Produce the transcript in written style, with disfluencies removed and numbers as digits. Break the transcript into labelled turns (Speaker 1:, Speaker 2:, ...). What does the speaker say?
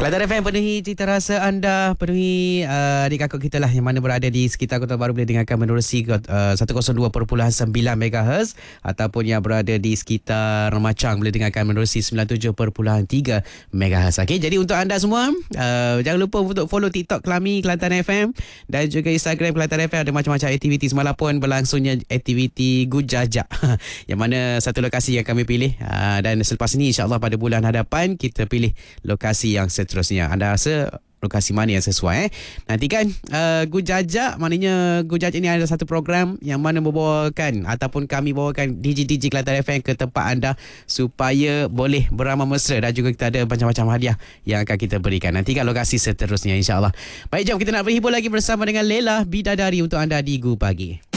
Speaker 1: Kelantan FM penuhi cita rasa anda, penuhi adik kakak kita lah yang mana berada di sekitar Kota Baru boleh dengarkan menerusi 102.9 MHz ataupun yang berada di sekitar Macang boleh dengarkan menerusi 97.3 MHz. Okey, jadi untuk anda semua jangan lupa untuk follow TikTok Kelami Kelantan FM dan juga Instagram Kelantan FM. Ada macam-macam aktiviti. Semalam pun berlangsungnya aktiviti Gujajak yang mana satu lokasi yang kami pilih, dan selepas ini insyaAllah pada bulan hadapan kita pilih lokasi yang seterusnya. Anda rasa lokasi mana yang sesuai? Nantikan Gujajak, maknanya Gujajak ini ada satu program yang mana membawakan ataupun kami bawakan DJ Kelantan FM ke tempat anda supaya boleh beramal mesra, dan juga kita ada macam-macam hadiah yang akan kita berikan. Nantikan lokasi seterusnya insyaAllah. Baik, jom kita nak berhibur lagi bersama dengan Lela Bidadari untuk anda di Gu Pagi.